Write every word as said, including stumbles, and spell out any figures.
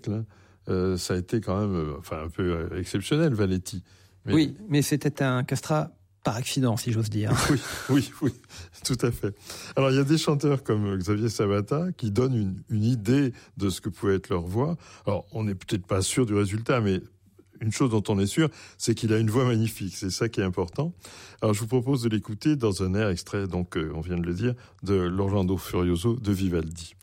euh, ça a été quand même euh, enfin, un peu euh, exceptionnel, Valetti. Mais... Oui, mais c'était un castrat par accident, si j'ose dire. Oui, oui, oui, tout à fait. Alors, il y a des chanteurs comme Xavier Sabata qui donnent une, une idée de ce que pouvait être leur voix. Alors, on n'est peut-être pas sûr du résultat, mais une chose dont on est sûr, c'est qu'il a une voix magnifique. C'est ça qui est important. Alors, je vous propose de l'écouter dans un air extrait, donc, euh, on vient de le dire, de l'Orlando Furioso de Vivaldi.